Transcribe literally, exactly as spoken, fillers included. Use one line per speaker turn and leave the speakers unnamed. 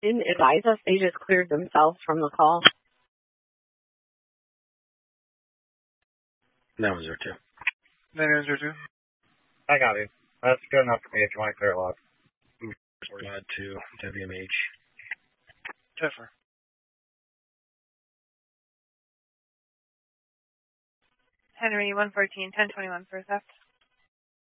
didn't advise us they just cleared themselves from the call?
nine one zero two.
nine one zero two.
I got it. That's good enough for me if you want to clear a log.
Respond to W M H.
Jennifer.
Henry, one fourteen, ten twenty-one for theft.